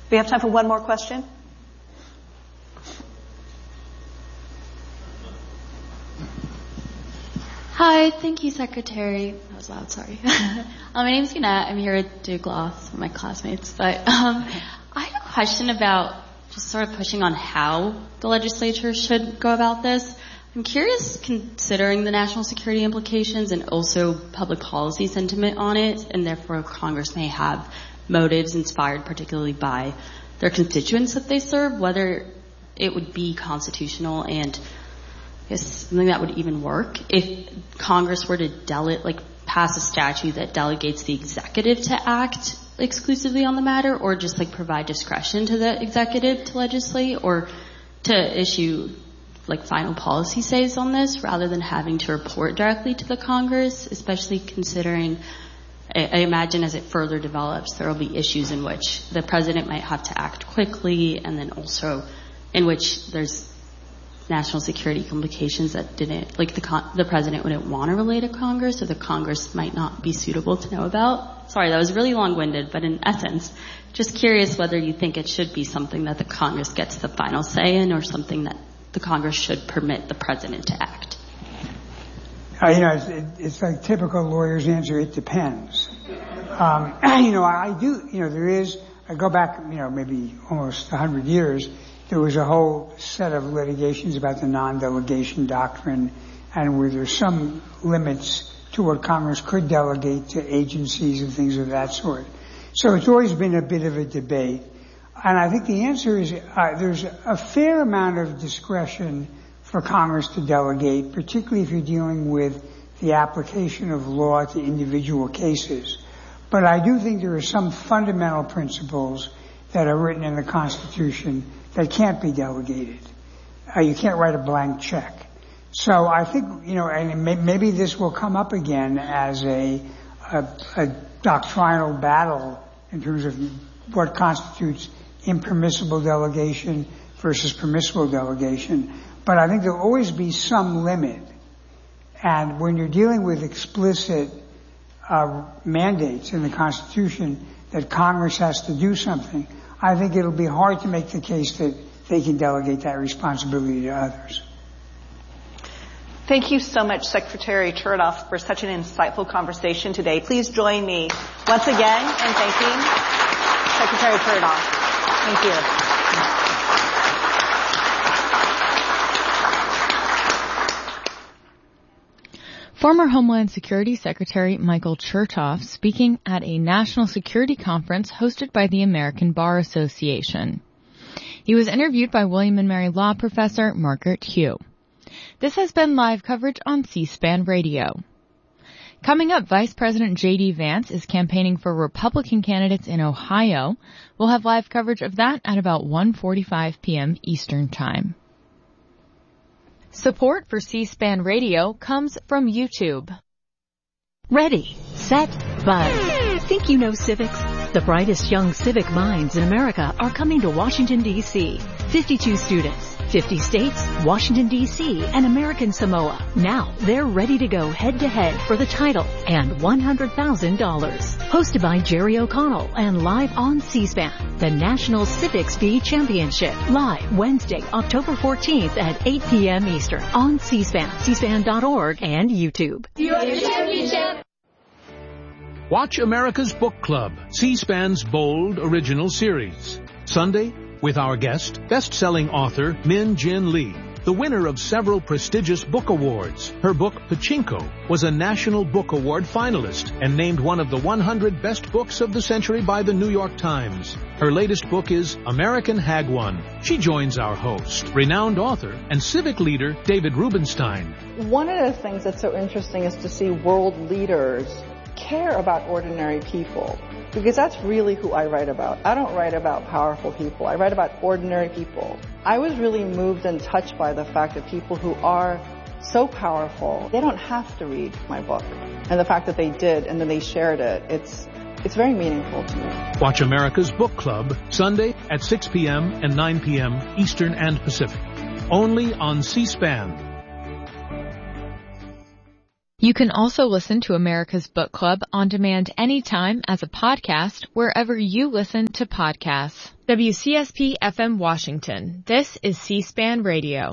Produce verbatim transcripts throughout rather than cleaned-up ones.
We have time for one more question. Hi, thank you, Secretary. That was loud, sorry. um, my name's Yannette. I'm here at Duke Law, some of my classmates. But um, I had a question about just sort of pushing on how the legislature should go about this. I'm curious, considering the national security implications and also public policy sentiment on it, and therefore Congress may have motives inspired particularly by their constituents that they serve, whether it would be constitutional and I guess something that would even work if Congress were to dele- like pass a statute that delegates the executive to act exclusively on the matter, or just like provide discretion to the executive to legislate or to issue like final policy says on this rather than having to report directly to the Congress, especially considering I, I imagine as it further develops there will be issues in which the president might have to act quickly, and then also in which there's national security implications that didn't, like the con- the president wouldn't want to relay to Congress, or the Congress might not be suitable to know about. Sorry, that was really long-winded, but in essence, just curious whether you think it should be something that the Congress gets the final say in, or something that the Congress should permit the president to act. Uh, you know, it's, it, it's like typical lawyer's answer, it depends. Um, you know, I do, you know, there is, I go back, you know, maybe almost a hundred years, there was a whole set of litigations about the non-delegation doctrine, and where there's some limits to what Congress could delegate to agencies and things of that sort. So it's always been a bit of a debate. And I think the answer is uh, there's a fair amount of discretion for Congress to delegate, particularly if you're dealing with the application of law to individual cases. But I do think there are some fundamental principles that are written in the Constitution that can't be delegated. Uh, you can't write a blank check. So I think, you know, and may, maybe this will come up again as a, a, a doctrinal battle in terms of what constitutes impermissible delegation versus permissible delegation. But I think there'll always be some limit. And when you're dealing with explicit uh, mandates in the Constitution that Congress has to do something, I think it'll be hard to make the case that they can delegate that responsibility to others. Thank you so much, Secretary Chertoff, for such an insightful conversation today. Please join me once again in thanking Secretary Chertoff. Thank you. Former Homeland Security Secretary Michael Chertoff speaking at a national security conference hosted by the American Bar Association. He was interviewed by William and Mary Law professor Margaret Hugh. This has been live coverage on C-SPAN Radio. Coming up, Vice President J D. Vance is campaigning for Republican candidates in Ohio. We'll have live coverage of that at about one forty-five p.m. Eastern Time. Support for C-SPAN Radio comes from YouTube. Ready, set, buzz. Think you know civics? The brightest young civic minds in America are coming to Washington, D C fifty-two students, fifty states, Washington, D C, and American Samoa. Now they're ready to go head-to-head for the title and one hundred thousand dollars. Hosted by Jerry O'Connell and live on C-SPAN, the National Civics Bee Championship. Live Wednesday, October fourteenth at eight p.m. Eastern on C-SPAN, C SPAN dot org, and YouTube. You're the championship. Watch America's Book Club, C-SPAN's bold original series. Sunday, with our guest, best-selling author Min Jin Lee, the winner of several prestigious book awards. Her book, Pachinko, was a National Book Award finalist and named one of the one hundred best books of the century by the New York Times. Her latest book is American Hagwon. She joins our host, renowned author and civic leader David Rubenstein. One of the things that's so interesting is to see world leaders care about ordinary people, because that's really who I write about. I don't write about powerful people. I write about ordinary people. I was really moved and touched by the fact that people who are so powerful, they don't have to read my book. And the fact that they did and then they shared it, it's it's very meaningful to me. Watch America's Book Club Sunday at six p.m. and nine p.m. Eastern and Pacific. Only on C-SPAN. You can also listen to America's Book Club on demand anytime as a podcast wherever you listen to podcasts. W C S P F M Washington. This is C-SPAN Radio.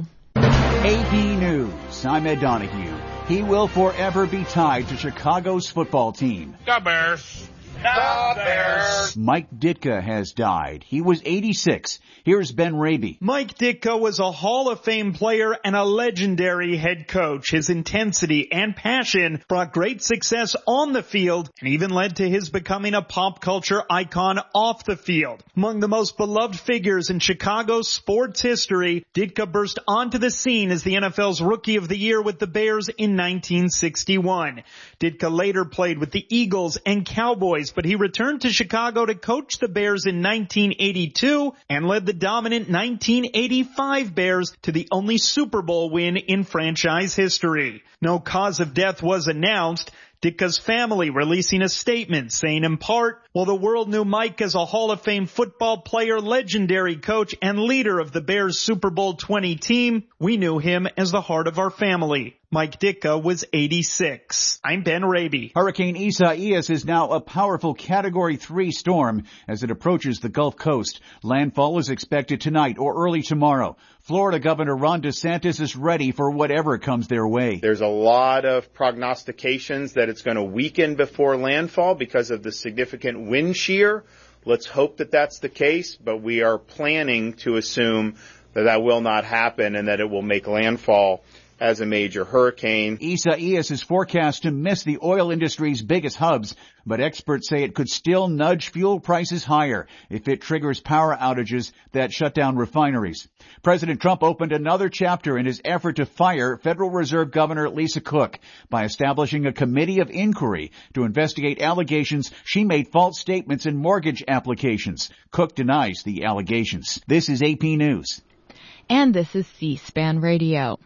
A P News. I'm Ed Donahue. He will forever be tied to Chicago's football team. The Bears. The Bears. Mike Ditka has died. He was eighty-six. Here's Ben Raby. Mike Ditka was a Hall of Fame player and a legendary head coach. His intensity and passion brought great success on the field and even led to his becoming a pop culture icon off the field. Among the most beloved figures in Chicago's sports history, Ditka burst onto the scene as the N F L's Rookie of the Year with the Bears in nineteen sixty-one. Ditka later played with the Eagles and Cowboys, but he returned to Chicago to coach the Bears in nineteen eighty-two and led the dominant nineteen eighty-five Bears to the only Super Bowl win in franchise history. No cause of death was announced. Ditka's family releasing a statement saying in part, while the world knew Mike as a Hall of Fame football player, legendary coach, and leader of the Bears Super Bowl twenty team, we knew him as the heart of our family. Mike Ditka was eighty-six. I'm Ben Raby. Hurricane Isaias is now a powerful Category three storm as it approaches the Gulf Coast. Landfall is expected tonight or early tomorrow. Florida Governor Ron DeSantis is ready for whatever comes their way. There's a lot of prognostications that it's going to weaken before landfall because of the significant wind shear. Let's hope that that's the case, but we are planning to assume that that will not happen and that it will make landfall as a major hurricane. Isaias is forecast to miss the oil industry's biggest hubs, but experts say it could still nudge fuel prices higher if it triggers power outages that shut down refineries. President Trump opened another chapter in his effort to fire Federal Reserve Governor Lisa Cook by establishing a committee of inquiry to investigate allegations she made false statements in mortgage applications. Cook denies the allegations. This is A P News. And this is C-SPAN Radio.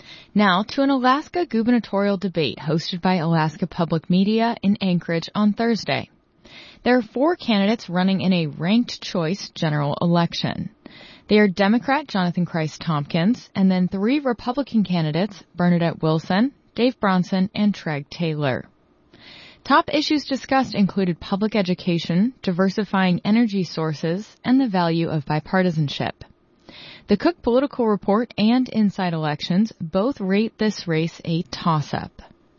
Now to an Alaska gubernatorial debate hosted by Alaska Public Media in Anchorage on Thursday. There are four candidates running in a ranked choice general election. They are Democrat Jonathan Christ Tompkins and then three Republican candidates, Bernadette Wilson, Dave Bronson, and Treg Taylor. Top issues discussed included public education, diversifying energy sources, and the value of bipartisanship. The Cook Political Report and Inside Elections both rate this race a toss-up.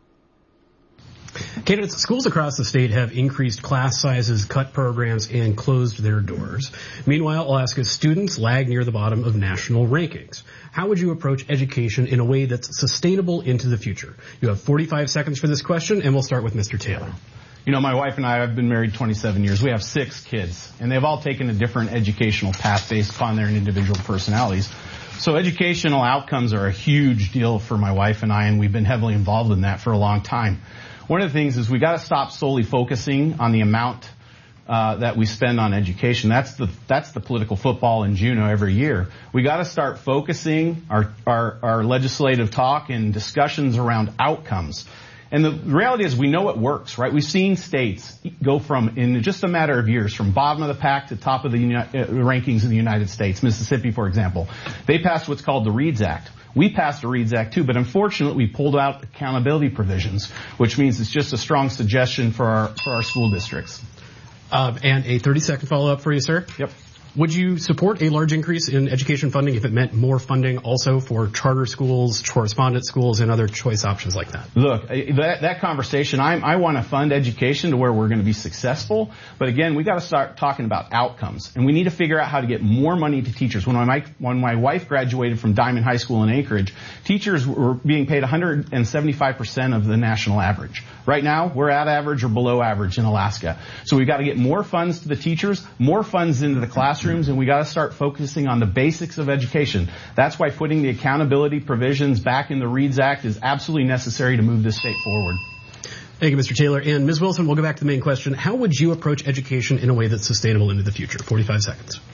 Candidates, schools across the state have increased class sizes, cut programs, and closed their doors. Meanwhile, Alaska's students lag near the bottom of national rankings. How would you approach education in a way that's sustainable into the future? You have forty-five seconds for this question, and we'll start with Mister Taylor. You know, my wife and I have been married twenty-seven years. We have six kids, and they've all taken a different educational path based upon their individual personalities. So educational outcomes are a huge deal for my wife and I, and we've been heavily involved in that for a long time. One of the things is we got to stop solely focusing on the amount uh, that we spend on education. That's the that's the political football in Juneau every year. We got to start focusing our, our our legislative talk and discussions around outcomes. And the reality is we know it works, right? We've seen states go from, in just a matter of years, from bottom of the pack to top of the uni- uh, rankings in the United States. Mississippi, for example, they passed what's called the READS Act. We passed a READS Act too, but unfortunately we pulled out accountability provisions, which means it's just a strong suggestion for our, for our school districts. Uh, and a thirty second follow-up for you, sir. Yep. Would you support a large increase in education funding if it meant more funding also for charter schools, correspondent schools, and other choice options like that? Look, that, that conversation, I, I want to fund education to where we're going to be successful. But again, we got to start talking about outcomes. And we need to figure out how to get more money to teachers. When my, when my wife graduated from Diamond High School in Anchorage, teachers were being paid one hundred seventy-five percent of the national average. Right now, we're at average or below average in Alaska. So we've got to get more funds to the teachers, more funds into the classrooms, and we got to start focusing on the basics of education. That's why putting the accountability provisions back in the READS Act is absolutely necessary to move this state forward. Thank you, Mister Taylor. And Miz Wilson, we'll go back to the main question. How would you approach education in a way that's sustainable into the future? forty-five seconds.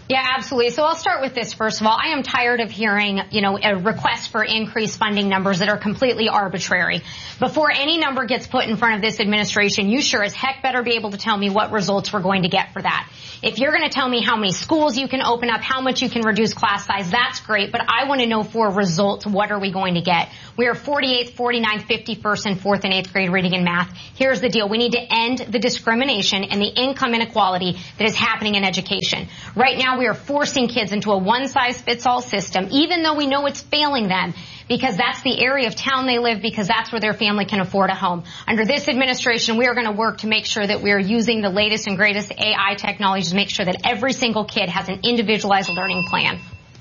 Yeah, absolutely. So I'll start with this first of all. I am tired of hearing, you know, a request for increased funding numbers that are completely arbitrary. Before any number gets put in front of this administration, you sure as heck better be able to tell me what results we're going to get for that. If you're going to tell me how many schools you can open up, how much you can reduce class size, that's great, but I want to know for results, what are we going to get? We are forty-eighth, forty-ninth, fifty-first in fourth and eighth grade reading and math. Here's the deal. We need to end the discrimination and the income inequality that is happening in education. Right now, we are forcing kids into a one-size-fits-all system, even though we know it's failing them, because that's the area of town they live, because that's where their family can afford a home. Under this administration, we are going to work to make sure that we are using the latest and greatest A I technology to make sure that every single kid has an individualized learning plan.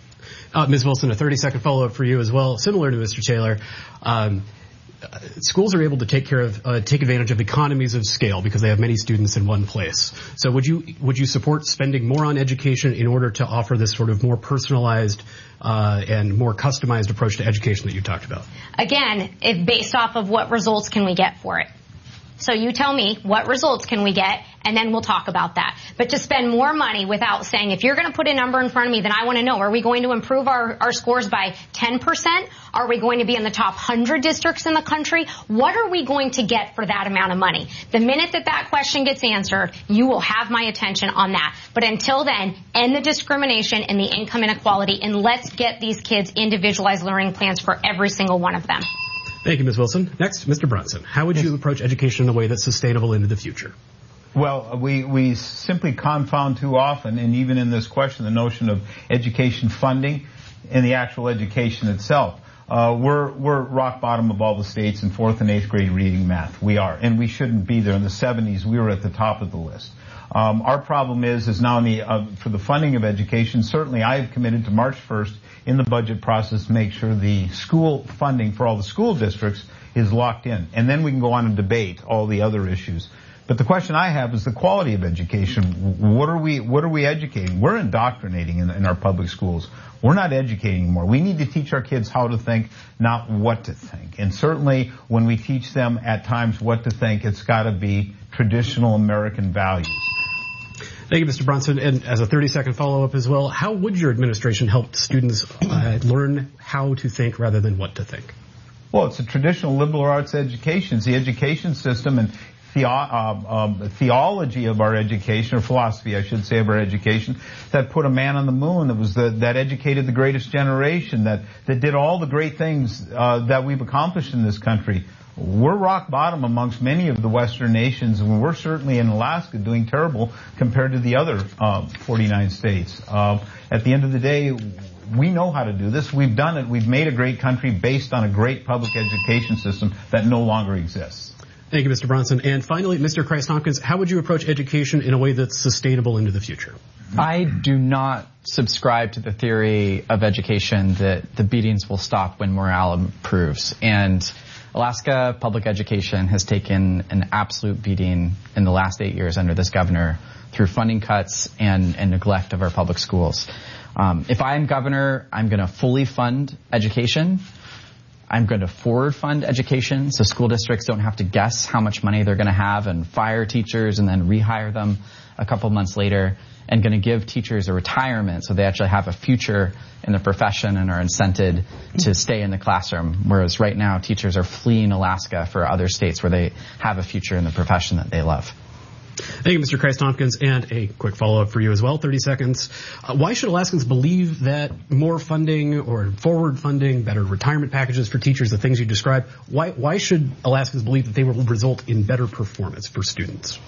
Uh, Miz Wilson, a thirty-second follow-up for you as well, similar to Mister Taylor. Um, schools are able to take care of, uh, take advantage of economies of scale because they have many students in one place. So would you, would you support spending more on education in order to offer this sort of more personalized uh, and more customized approach to education that you talked about? Again, if based off of what results can we get for it. So you tell me what results can we get, and then we'll talk about that. But to spend more money without saying, if you're going to put a number in front of me, then I want to know, are we going to improve our, our scores by ten percent? Are we going to be in the top one hundred districts in the country? What are we going to get for that amount of money? The minute that that question gets answered, you will have my attention on that. But until then, end the discrimination and the income inequality, and let's get these kids individualized learning plans for every single one of them. Thank you, Miz Wilson. Next, Mister Brunson. How would you approach education in a way that's sustainable into the future? Well, we, we simply confound too often, and even in this question, the notion of education funding and the actual education itself. Uh, we're, we're rock bottom of all the states in fourth and eighth grade reading math. We are, and we shouldn't be there. In the seventies, we were at the top of the list. Um, our problem is, is now in the, uh, for the funding of education, certainly I have committed to March first in the budget process to make sure the school funding for all the school districts is locked in. And then we can go on and debate all the other issues. But the question I have is the quality of education. What are we, what are we educating? We're indoctrinating in, in our public schools. We're not educating anymore. We need to teach our kids how to think, not what to think. And certainly when we teach them at times what to think, it's got to be traditional American values. Thank you, Mister Brunson. And as a thirty-second follow-up as well, how would your administration help students uh, learn how to think rather than what to think? Well, it's a traditional liberal arts education. It's the education system and the, uh, um, theology of our education, or philosophy, I should say, of our education, that put a man on the moon, that was the, that educated the greatest generation, that, that did all the great things uh, that we've accomplished in this country. We're rock bottom amongst many of the Western nations, and we're certainly in Alaska doing terrible compared to the other uh, forty-nine states. Uh, at the end of the day, we know how to do this. We've done it. We've made a great country based on a great public education system that no longer exists. Thank you, Mister Bronson. And finally, Mister Christ-Hopkins, how would you approach education in a way that's sustainable into the future? I do not subscribe to the theory of education that the beatings will stop when morale improves. And Alaska public education has taken an absolute beating in the last eight years under this governor through funding cuts and, and neglect of our public schools. Um, if I am governor, I'm going to fully fund education. I'm going to forward fund education so school districts don't have to guess how much money they're going to have and fire teachers and then rehire them a couple months later, and going to give teachers a retirement so they actually have a future in the profession and are incented to stay in the classroom, whereas right now teachers are fleeing Alaska for other states where they have a future in the profession that they love. Thank you, Mister Christ-Hopkins. And a quick follow-up for you as well, thirty seconds. Uh, why should Alaskans believe that more funding or forward funding, better retirement packages for teachers, the things you described, why, why should Alaskans believe that they will result in better performance for students?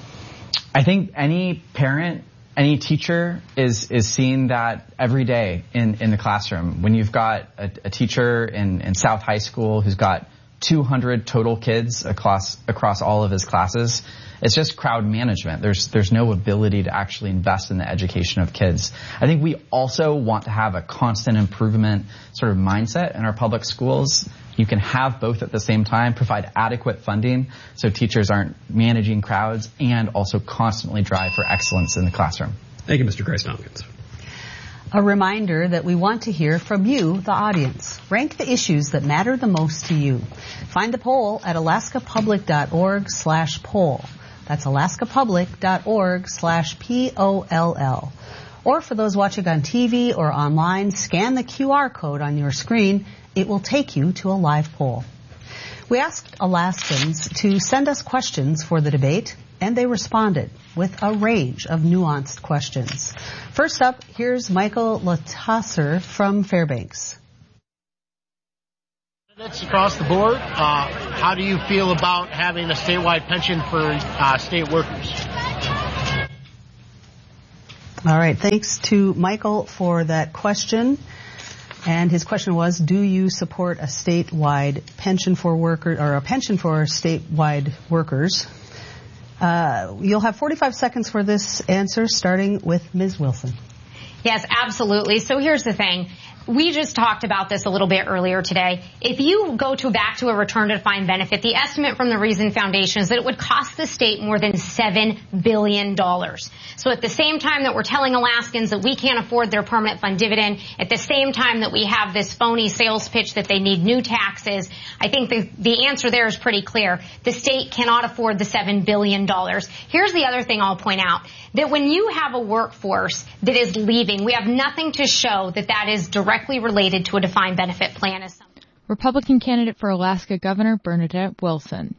I think any parent, any teacher is is seeing that every day in, in the classroom. When you've got a, a teacher in, in South High School who's got two hundred total kids across across all of his classes, it's just crowd management. There's there's no ability to actually invest in the education of kids. I think we also want to have a constant improvement sort of mindset in our public schools. You can have both at the same time, provide adequate funding so teachers aren't managing crowds, and also constantly drive for excellence in the classroom. Thank you, Mister Christ-Hopkins. A reminder that we want to hear from you, the audience. Rank the issues that matter the most to you. Find the poll at alaskapublic.org slash poll. That's alaskapublic.org slash P O L L. Or for those watching on T V or online, scan the Q R code on your screen. It will take you to a live poll. We asked Alaskans to send us questions for the debate, and they responded with a range of nuanced questions. First up, here's Michael Latasser from Fairbanks. Candidates across the board, uh, how do you feel about having a statewide pension for uh, state workers? All right, thanks to Michael for that question. And his question was, do you support a statewide pension for workers, or a pension for statewide workers? Uh, you'll have forty-five seconds for this answer, starting with Miz Wilson. Yes, absolutely. So here's the thing. We just talked about this a little bit earlier today. If you go to back to a return to defined benefit, the estimate from the Reason Foundation is that it would cost the state more than seven billion dollars. So at the same time that we're telling Alaskans that we can't afford their permanent fund dividend, at the same time that we have this phony sales pitch that they need new taxes, I think the, the answer there is pretty clear. The state cannot afford the seven billion dollars. Here's the other thing I'll point out, that when you have a workforce that is leaving, we have nothing to show that that is directly related to a defined benefit plan. Republican candidate for Alaska Governor Bernadette Wilson.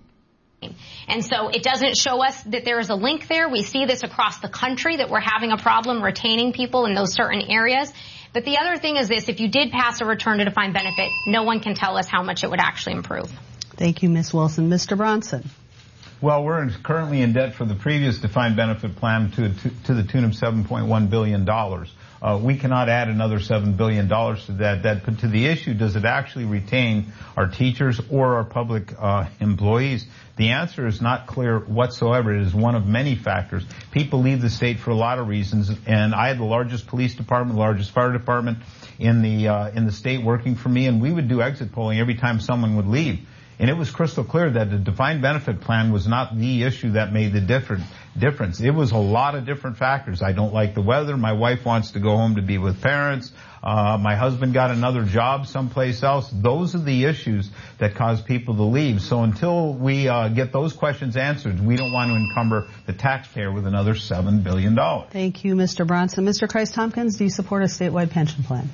And so it doesn't show us that there is a link there. We see this across the country, that we're having a problem retaining people in those certain areas. But the other thing is this, if you did pass a return to defined benefit, no one can tell us how much it would actually improve. Thank you, Miz Wilson. Mister Bronson. Well, we're currently in debt for the previous defined benefit plan to, to, to the tune of seven point one billion dollars. Uh, we cannot add another seven billion dollars to that debt. But to the issue, does it actually retain our teachers or our public uh, employees? The answer is not clear whatsoever. It is one of many factors. People leave the state for a lot of reasons, and I had the largest police department, the largest fire department in the uh, in the state working for me, and we would do exit polling every time someone would leave. And it was crystal clear that the defined benefit plan was not the issue that made the different difference. It was a lot of different factors. I don't like the weather. My wife wants to go home to be with parents. Uh, my husband got another job someplace else. Those are the issues that cause people to leave. So until we uh, get those questions answered, we don't want to encumber the taxpayer with another seven billion dollars. Thank you, Mister Bronson. Mister Christ-Tompkins, do you support a statewide pension plan?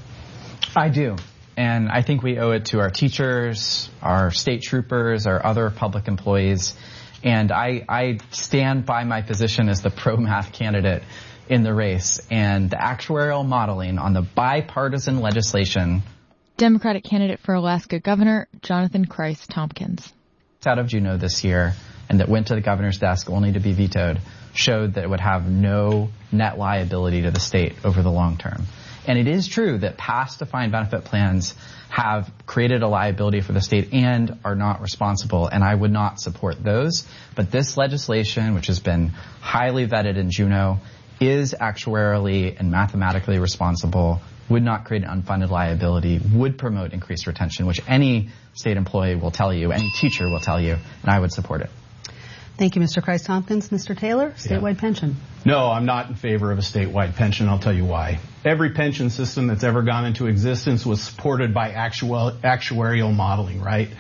I do. And I think we owe it to our teachers, our state troopers, our other public employees. And I, I stand by my position as the pro-math candidate in the race. And the actuarial modeling on the bipartisan legislation. Democratic candidate for Alaska Governor, Jonathan Christ-Tompkins. Out of Juneau this year, and that went to the governor's desk only to be vetoed, showed that it would have no net liability to the state over the long term. And it is true that past defined benefit plans have created a liability for the state and are not responsible, and I would not support those. But this legislation, which has been highly vetted in Juneau, is actuarially and mathematically responsible, would not create an unfunded liability, would promote increased retention, which any state employee will tell you, any teacher will tell you, and I would support it. Thank you, Mister Christ-Tompkins. Mister Taylor, statewide yeah. pension. No, I'm not in favor of a statewide pension. I'll tell you why. Every pension system that's ever gone into existence was supported by actual, actuarial modeling, right?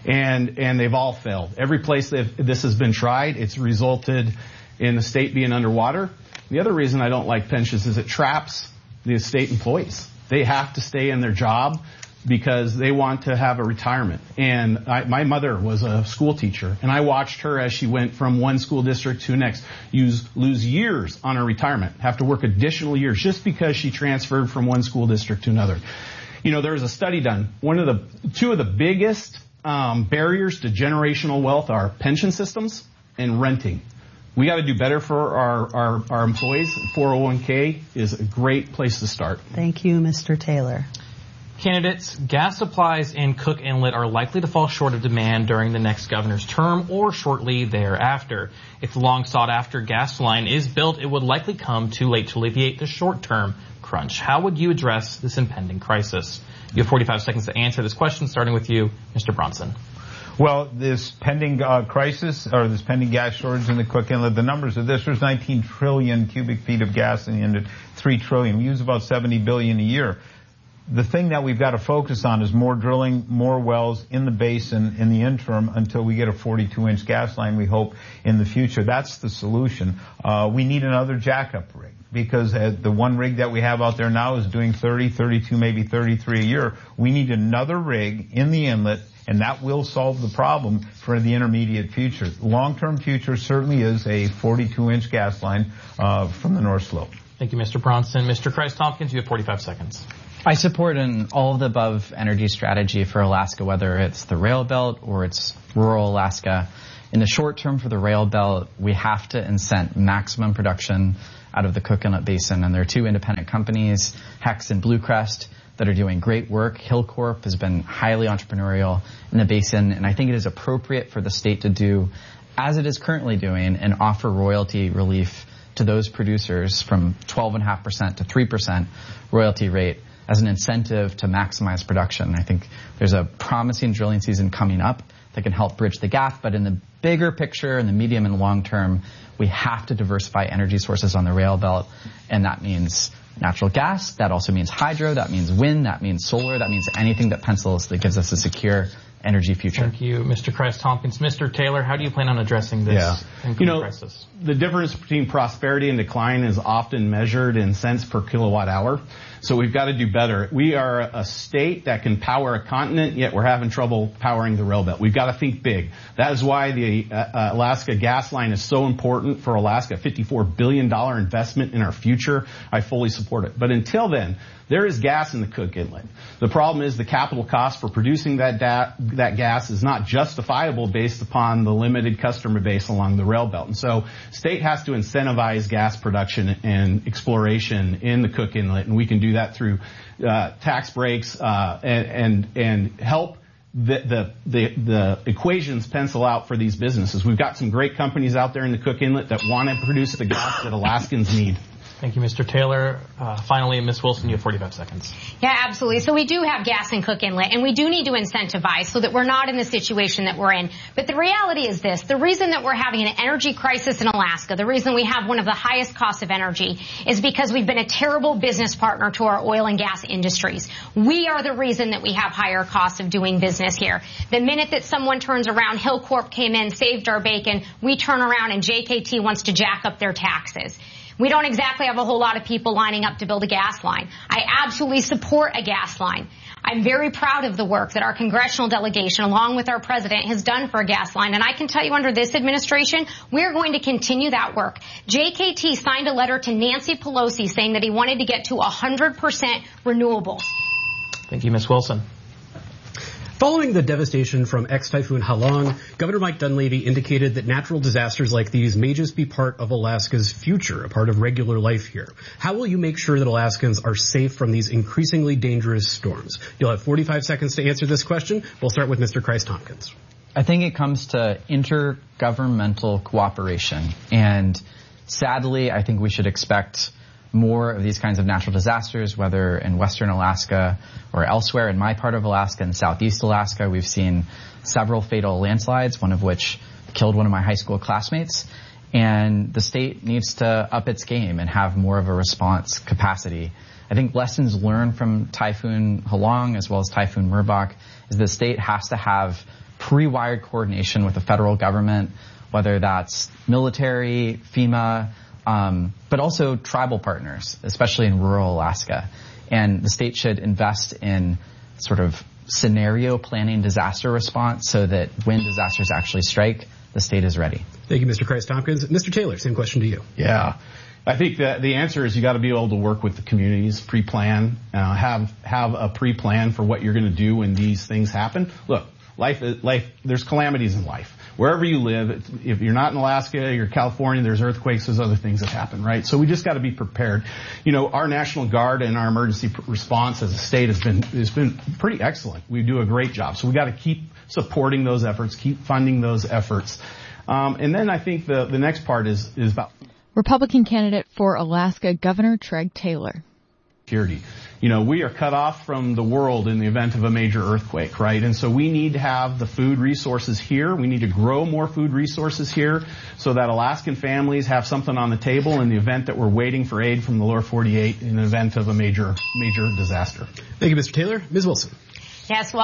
And and they've all failed. Every place that this has been tried, it's resulted in the state being underwater. The other reason I don't like pensions is it traps the state employees. They have to stay in their job because they want to have a retirement. And I, my mother was a school teacher, and I watched her as she went from one school district to the next use, lose years on her retirement, have to work additional years just because she transferred from one school district to another. You know, there was a study done. One of the, two of the biggest um, barriers to generational wealth are pension systems and renting. We got to do better for our, our, our employees. four oh one k is a great place to start. Thank you, Mister Taylor. Candidates, gas supplies in Cook Inlet are likely to fall short of demand during the next governor's term or shortly thereafter. If the long sought-after gas line is built, it would likely come too late to alleviate the short-term crunch. How would you address this impending crisis? You have forty-five seconds to answer this question, starting with you, Mister Bronson. Well, this pending uh, crisis, or this pending gas shortage in the Cook Inlet, the numbers of this, there's nineteen trillion cubic feet of gas in the inlet, three trillion. We use about seventy billion a year. The thing that we've got to focus on is more drilling, more wells in the basin in the interim until we get a forty-two inch gas line, we hope, in the future. That's the solution. Uh, we need another jackup rig. because uh, the one rig that we have out there now is doing thirty, thirty-two, maybe thirty-three a year. We need another rig in the inlet, and that will solve the problem for the intermediate future. Long-term future certainly is a forty-two inch gas line uh, from the North Slope. Thank you, Mister Bronson. Mister Christ-Tompkins, you have forty-five seconds. I support an all of the above energy strategy for Alaska, whether it's the rail belt or it's rural Alaska. In the short term for the rail belt, we have to incent maximum production out of the Cook Inlet Basin. And there are two independent companies, Hex and Bluecrest, that are doing great work. Hillcorp has been highly entrepreneurial in the basin, and I think it is appropriate for the state to do, as it is currently doing, and offer royalty relief to those producers from twelve point five percent to three percent royalty rate as an incentive to maximize production. I think there's a promising drilling season coming up that can help bridge the gap, but in the bigger picture, in the medium and long term, we have to diversify energy sources on the rail belt, and that means natural gas, that also means hydro, that means wind, that means solar, that means anything that pencils that gives us a secure energy future. Thank you, Mister Christ-Tompkins. Mister Taylor, how do you plan on addressing this yeah. income you know, crisis? The difference between prosperity and decline is often measured in cents per kilowatt hour. So we've got to do better. We are a state that can power a continent, yet we're having trouble powering the rail belt. We've got to think big. That is why the uh, Alaska gas line is so important for Alaska. fifty-four billion dollars investment in our future. I fully support it. But until then, there is gas in the Cook Inlet. The problem is the capital cost for producing that da- that gas is not justifiable based upon the limited customer base along the rail belt. And so state has to incentivize gas production and exploration in the Cook Inlet, and we can do that through uh, tax breaks uh, and, and and help the, the the the equations pencil out for these businesses. We've got some great companies out there in the Cook Inlet that want to produce the gas that Alaskans need. Thank you, Mister Taylor. Uh, finally, Miz Wilson, you have forty-five seconds. Yeah, absolutely. So we do have gas in Cook Inlet, and we do need to incentivize so that we're not in the situation that we're in. But the reality is this. The reason that we're having an energy crisis in Alaska, the reason we have one of the highest costs of energy, is because we've been a terrible business partner to our oil and gas industries. We are the reason that we have higher costs of doing business here. The minute that someone turns around, Hillcorp came in, saved our bacon, we turn around and J K T wants to jack up their taxes. We don't exactly have a whole lot of people lining up to build a gas line. I absolutely support a gas line. I'm very proud of the work that our congressional delegation, along with our president, has done for a gas line. And I can tell you under this administration, we're going to continue that work. J K T signed a letter to Nancy Pelosi saying that he wanted to get to one hundred percent renewables. Thank you, Miz Wilson. Following the devastation from ex-Typhoon Halong, Governor Mike Dunleavy indicated that natural disasters like these may just be part of Alaska's future, a part of regular life here. How will you make sure that Alaskans are safe from these increasingly dangerous storms? You'll have forty-five seconds to answer this question. We'll start with Mister Christ-Tompkins. I think it comes to intergovernmental cooperation. And sadly, I think we should expect more of these kinds of natural disasters, whether in western Alaska or elsewhere. In my part of Alaska and southeast Alaska, we've seen several fatal landslides, one of which killed one of my high school classmates. And the state needs to up its game and have more of a response capacity. I think lessons learned from Typhoon Halong as well as Typhoon Merbok is the state has to have pre-wired coordination with the federal government, whether that's military, FEMA, Um, but also tribal partners, especially in rural Alaska. And the state should invest in sort of scenario planning disaster response so that when disasters actually strike, the state is ready. Thank you, Mister Christ-Tompkins. Mister Taylor, same question to you. Yeah. I think that the answer is you got to be able to work with the communities, pre-plan, uh, have have a pre-plan for what you're going to do when these things happen. Look, life, life, there's calamities in life. Wherever you live, if you're not in Alaska, you're California, there's earthquakes, there's other things that happen, right? So we just got to be prepared. You know, our National Guard and our emergency response as a state has been has been pretty excellent. We do a great job. So we got to keep supporting those efforts, keep funding those efforts. Um, and then I think the, the next part is, is about Republican candidate for Alaska, Governor Treg Taylor. Security. You know, we are cut off from the world in the event of a major earthquake, right? And so we need to have the food resources here. We need to grow more food resources here so that Alaskan families have something on the table in the event that we're waiting for aid from the lower forty-eight in the event of a major, major disaster. Thank you, Mister Taylor. Miz Wilson. Yes, well,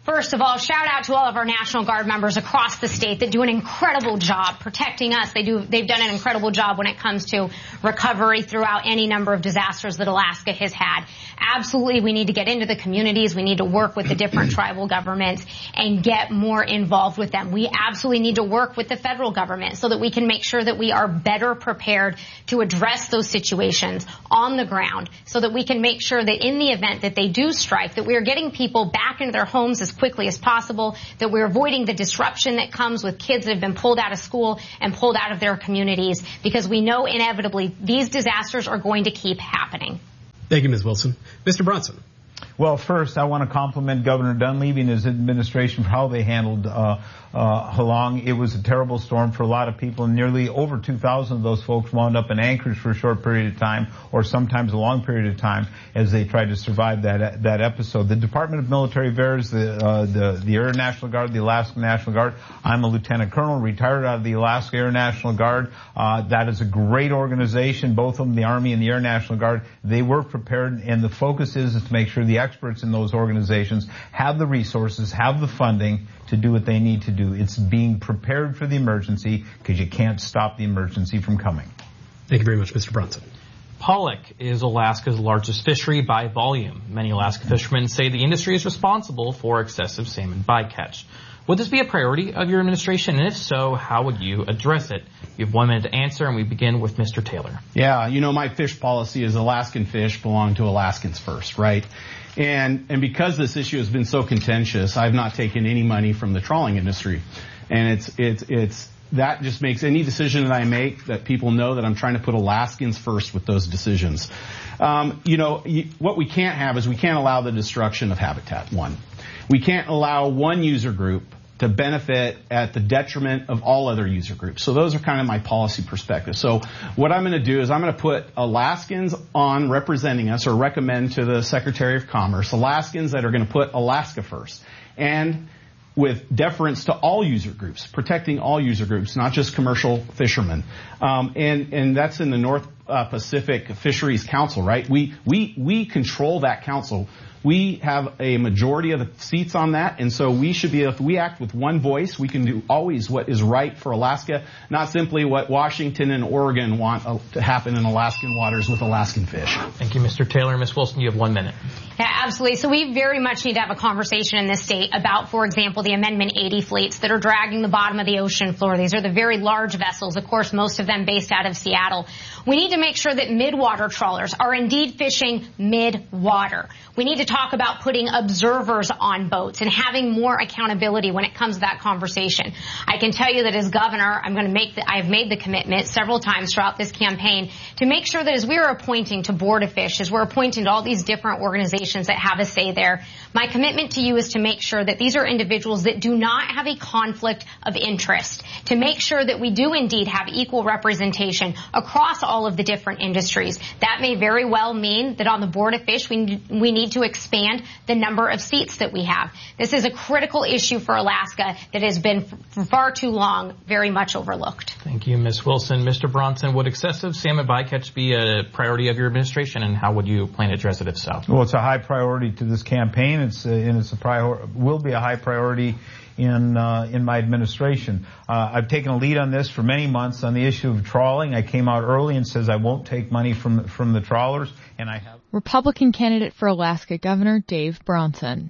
First of all, shout out to all of our National Guard members across the state that do an incredible job protecting us. They do, they've done an incredible job when it comes to recovery throughout any number of disasters that Alaska has had. Absolutely, we need to get into the communities. We need to work with the different tribal governments and get more involved with them. We absolutely need to work with the federal government so that we can make sure that we are better prepared to address those situations on the ground, so that we can make sure that in the event that they do strike, that we are getting people back into their homes as quickly as possible, that we're avoiding the disruption that comes with kids that have been pulled out of school and pulled out of their communities, because we know inevitably these disasters are going to keep happening. Thank you, Miz Wilson. Mister Bronson. Well, first, I want to compliment Governor Dunleavy and his administration for how they handled uh, uh, Halong. It was a terrible storm for a lot of people, and nearly over two thousand of those folks wound up in Anchorage for a short period of time, or sometimes a long period of time, as they tried to survive that that episode. The Department of Military Affairs, the uh, the, the Air National Guard, the Alaska National Guard. I'm a lieutenant colonel, retired out of the Alaska Air National Guard. Uh, that is a great organization, both of them, the Army and the Air National Guard. They were prepared, and the focus is, is to make sure the experts in those organizations have the resources, have the funding to do what they need to do. It's being prepared for the emergency, because you can't stop the emergency from coming. Thank you very much, Mister Bronson. Pollock is Alaska's largest fishery by volume. Many Alaska fishermen say the industry is responsible for excessive salmon bycatch. Would this be a priority of your administration? And if so, how would you address it? You have one minute to answer, and we begin with Mister Taylor. Yeah, you know, my fish policy is Alaskan fish belong to Alaskans first, right? And and because this issue has been so contentious, I've not taken any money from the trawling industry. And it's it's it's that just makes any decision that I make that people know that I'm trying to put Alaskans first with those decisions. Um, you know, what we can't have is we can't allow the destruction of habitat, one. We can't allow one user group to benefit at the detriment of all other user groups. So those are kind of my policy perspectives. So what I'm going to do is I'm going to put Alaskans on representing us, or recommend to the Secretary of Commerce, Alaskans that are going to put Alaska first. And with deference to all user groups, protecting all user groups, not just commercial fishermen. Um, and, and that's in the North uh, Pacific Fisheries Council, right? We, we, we control that council. We have a majority of the seats on that, and so we should be, if we act with one voice, we can do always what is right for Alaska, not simply what Washington and Oregon want uh, to happen in Alaskan waters with Alaskan fish. Thank you, Mister Taylor. Miz Wilson, you have one minute. Yeah, absolutely. So we very much need to have a conversation in this state about, for example, the Amendment eighty fleets that are dragging the bottom of the ocean floor. These are the very large vessels, of course, most of them based out of Seattle. We need to make sure that mid-water trawlers are indeed fishing mid-water. We need to talk about putting observers on boats and having more accountability when it comes to that conversation. I can tell you that as governor, I'm going to make the, I've made the commitment several times throughout this campaign to make sure that as we are appointing to Board of Fish, as we're appointing to all these different organizations that have a say there, my commitment to you is to make sure that these are individuals that do not have a conflict of interest, to make sure that we do indeed have equal representation across all of the different industries. That may very well mean that on the Board of Fish, we, we need to expand the number of seats that we have. This is a critical issue for Alaska that has been for far too long very much overlooked. Thank you, Miz Wilson. Mister Bronson, would excessive salmon bycatch be a priority of your administration, and how would you plan to address it if so? Well, it's a high priority to this campaign. It's a, and it's a prior will be a high priority in uh, in my administration. Uh, I've taken a lead on this for many months on the issue of trawling. I came out early and says I won't take money from from the trawlers, and I have. Republican candidate for Alaska Governor Dave Bronson.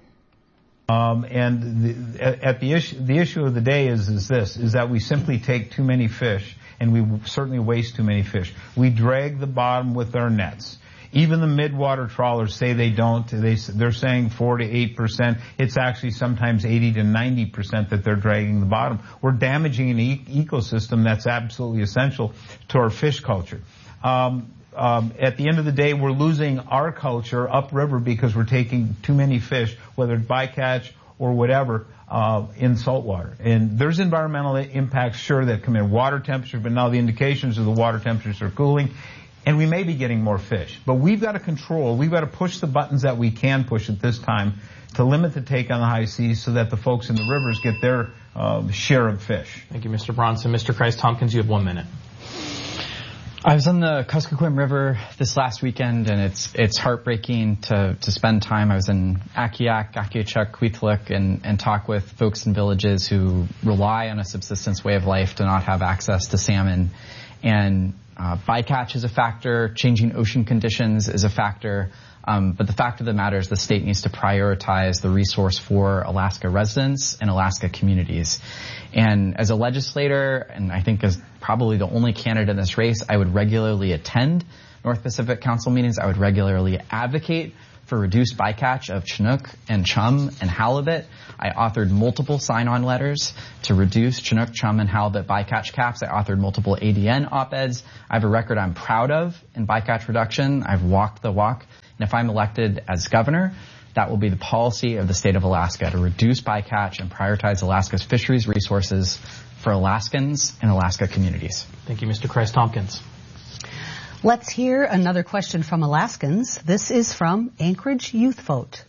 Um, and the, at the issue, the issue of the day is is this: is that we simply take too many fish, and we certainly waste too many fish. We drag the bottom with our nets. Even the midwater trawlers say they don't. They, they're saying four to eight percent. It's actually sometimes eighty to ninety percent that they're dragging the bottom. We're damaging an e- ecosystem that's absolutely essential to our fish culture. Um, um, at the end of the day, we're losing our culture upriver because we're taking too many fish, whether it's bycatch or whatever, uh, in saltwater. And there's environmental impacts, sure, that come in. Water temperatures, but now the indications of the water temperatures are cooling. And we may be getting more fish. But we've got to control, we've got to push the buttons that we can push at this time to limit the take on the high seas so that the folks in the rivers get their uh, share of fish. Thank you, Mister Bronson. Mister Christ Tompkins, you have one minute. I was on the Kuskokwim River this last weekend, and it's it's heartbreaking to, to spend time. I was in Akiak, Akiachuk, Kwethluk, and, and talk with folks in villages who rely on a subsistence way of life to not have access to salmon. And uh, bycatch is a factor, changing ocean conditions is a factor. Um, but the fact of the matter is the state needs to prioritize the resource for Alaska residents and Alaska communities. And as a legislator, and I think as probably the only candidate in this race, I would regularly attend North Pacific Council meetings. I would regularly advocate for reduced bycatch of Chinook and chum and halibut. I authored multiple sign-on letters to reduce Chinook, chum, and halibut bycatch caps. I authored multiple A D N op-eds. I have a record I'm proud of in bycatch reduction. I've walked the walk. And if I'm elected as governor, that will be the policy of the state of Alaska, to reduce bycatch and prioritize Alaska's fisheries resources for Alaskans and Alaska communities. Thank you, Mister Christ-Tompkins. Let's hear another question from Alaskans. This is from Anchorage Youth Vote.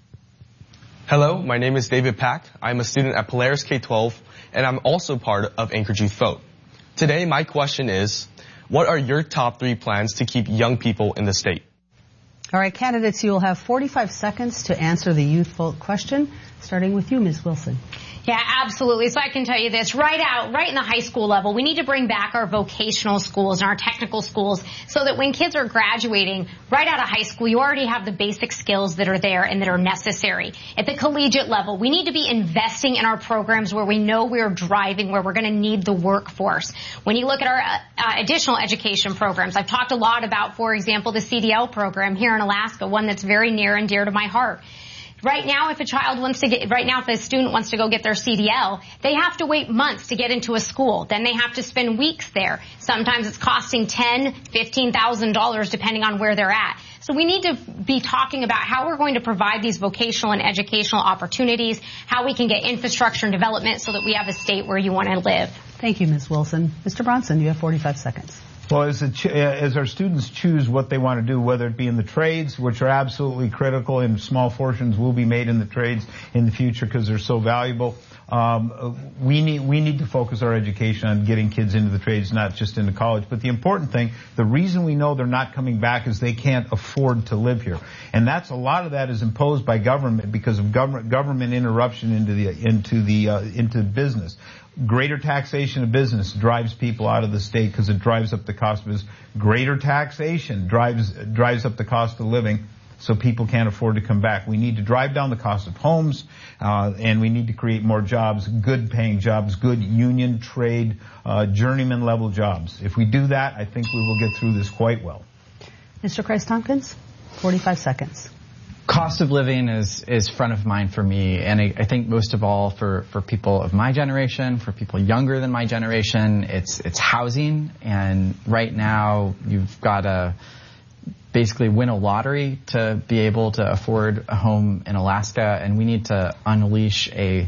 Hello, my name is David Pack. I'm a student at Polaris K twelve, and I'm also part of Anchorage Youth Vote. Today, my question is, what are your top three plans to keep young people in the state? All right, candidates, you will have forty-five seconds to answer the Youth Vote question, starting with you, Miz Wilson. Yeah, absolutely. So I can tell you this, right out, right in the high school level, we need to bring back our vocational schools and our technical schools so that when kids are graduating right out of high school, you already have the basic skills that are there and that are necessary. At the collegiate level, we need to be investing in our programs where we know we're driving, where we're going to need the workforce. When you look at our uh, additional education programs, I've talked a lot about, for example, the C D L program here in Alaska, one that's very near and dear to my heart. Right now, if a child wants to get, right now, if a student wants to go get their C D L, they have to wait months to get into a school. Then they have to spend weeks there. Sometimes it's costing ten thousand dollars, fifteen thousand dollars depending on where they're at. So we need to be talking about how we're going to provide these vocational and educational opportunities, how we can get infrastructure and development so that we have a state where you want to live. Thank you, Miz Wilson. Mister Bronson, you have forty-five seconds. Well, as, a ch- as our students choose what they want to do, whether it be in the trades, which are absolutely critical, and small fortunes will be made in the trades in the future because they're so valuable, um, we need we need to focus our education on getting kids into the trades, not just into college. But the important thing, the reason we know they're not coming back is they can't afford to live here, and that's a lot of that is imposed by government because of government government interruption into the into the uh, into business. Greater taxation of business drives people out of the state because it drives up the cost of business. Greater taxation drives drives up the cost of living, so people can't afford to come back. We need to drive down the cost of homes, uh, and we need to create more jobs, good paying jobs, good union, trade, uh, journeyman level jobs. If we do that, I think we will get through this quite well. Mister Christ-Tompkins, forty-five seconds. Cost of living is, is front of mind for me, and I, I think most of all for, for people of my generation, for people younger than my generation, it's it's housing. And right now, you've got to basically win a lottery to be able to afford a home in Alaska, and we need to unleash a